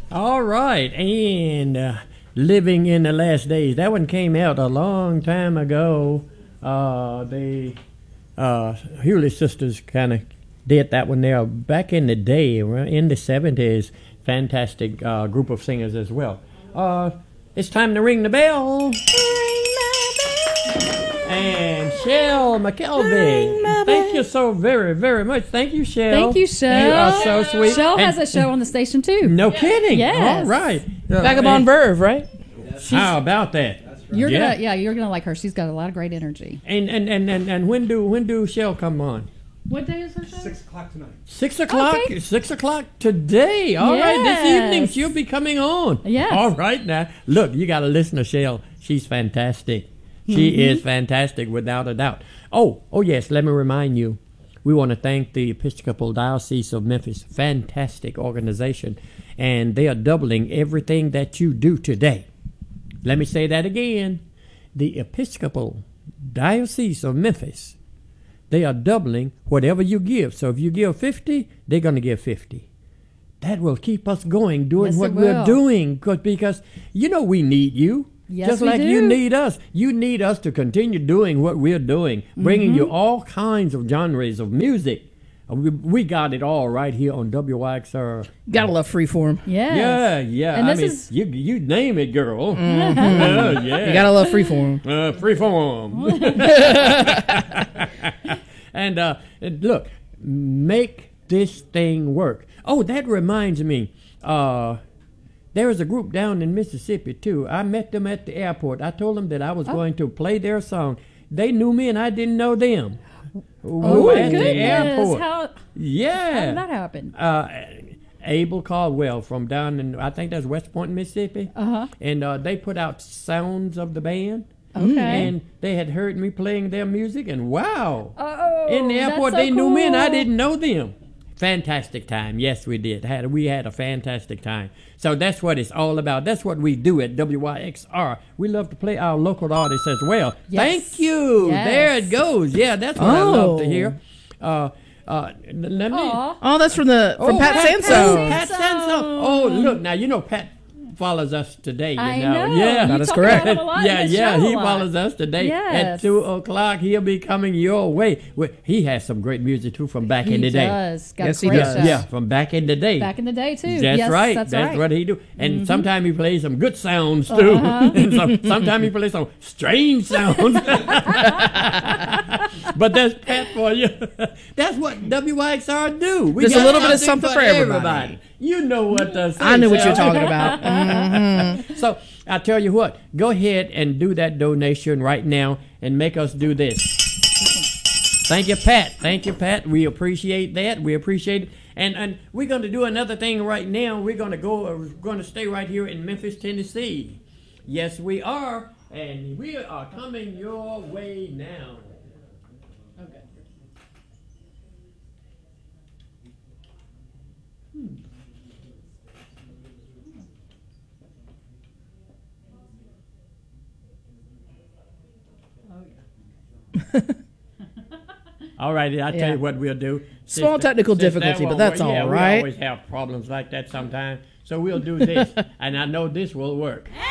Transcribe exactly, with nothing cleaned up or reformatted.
All right, and uh, Living in the Last Days. That one came out a long time ago. Uh, the uh, Hewlett sisters kind of did that one there back in the day, in the seventies. Fantastic uh, group of singers as well. Uh, it's time to ring the bell. Ring my bell. And Shell McKelvey. Thank you so very, very much. Thank you, Shell. Thank you, Shell. You are so sweet. Shell And- has a show on the station, too. No kidding. Yes. All right. Vagabond Verve, right? How about that? You're Yeah. gonna, yeah, you're gonna like her. She's got a lot of great energy. And and, and, and and when do when do Shell come on? What day is her show? Six o'clock tonight. Six o'clock. Okay. Six o'clock today. All right, this Yes. evening she'll be coming on. Yes. All right now. Look, you got to listen to Shell. She's fantastic. She Mm-hmm. is fantastic, without a doubt. Oh, oh yes. Let me remind you, we want to thank the Episcopal Diocese of Memphis. Fantastic organization, and they are doubling everything that you do today. Let me say that again. The Episcopal Diocese of Memphis, they are doubling whatever you give. So if you give fifty, they're going to give fifty. That will keep us going doing Yes, what it we're will. doing, 'cause- because you know we need you. Yes, Just we like you do. need us. You need us to continue doing what we're doing, bringing Mm-hmm. you all kinds of genres of music. Uh, We, we got it all right here on W Y X R. Gotta love Freeform. Yes. Yeah, yeah. And I this mean, is- you you name it, girl. Yeah, yeah. You gotta love Freeform. Uh, freeform. and uh, and look, make this thing work. Oh, that reminds me. Uh, there was a group down in Mississippi, too. I met them at the airport. I told them that I was Oh. going to play their song. They knew me, and I didn't know them. Oh, We were my at the goodness. airport. How, how Yeah. did that happen? Uh, Abel Caldwell from down in, I think that's West Point, Mississippi. Uh-huh. And uh, they put out sounds of the band. Okay. And they had heard me playing their music, and wow. Oh, in the that's airport, so they knew me, and I cool. didn't know them. Fantastic time. Yes, we did. Had We had a fantastic time. So that's what it's all about. That's what we do at W Y X R. We love to play our local artists as well. Yes. Thank you. Yes. There it goes. Yeah, that's what I love to Oh. hear. Uh, uh, let me... Aw. Oh, that's from the from Oh, Pat, Pat Sanso. Pat Sanso. Oh, look, now, you know, Pat follows us today. You I know. know. Yeah, You That is talk correct. about him a lot in yeah, the yeah, show a he lot. follows us today Yes. at two o'clock. He'll be coming your way. Well, he has some great music too from back He in the day. does. Got Yes, a he great does. show. Yeah, from back in the day. Back in the day, too. That's yes, right. That's, That's right. what he do. And sometimes he plays some good sounds too. Uh-huh. and some, sometimes he plays some strange sounds. But that's Pat for you. That's what W Y X R do. We There's got a little bit of something for everybody. You know what to say. I knew what you're Shell. talking about. Mhm. So I tell you what, go ahead and do that donation right now and make us do this. Thank you, Pat. Thank you, Pat. We appreciate that. We appreciate it. And and we're going to do another thing right now. We're going to go. We're going to stay right here in Memphis, Tennessee. Yes, we are, and we are coming your way now. Okay. All righty, I'll tell Yeah. you what we'll do. Small Since- technical since that difficulty, but one- that's yeah, all We right. always have problems like that sometimes. So we'll do this, and I know this will work.